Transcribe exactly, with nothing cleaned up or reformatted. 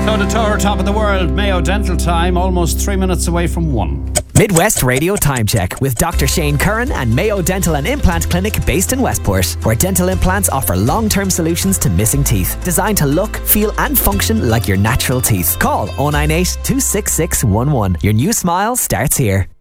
Toe to toe, top of the world, Mayo Dental time, almost three minutes away from one. Midwest Radio Time Check with Doctor Shane Curran and Mayo Dental and Implant Clinic based in Westport, where dental implants offer long-term solutions to missing teeth, designed to look, feel and function like your natural teeth. Call oh nine eight, two six six one one. Your new smile starts here.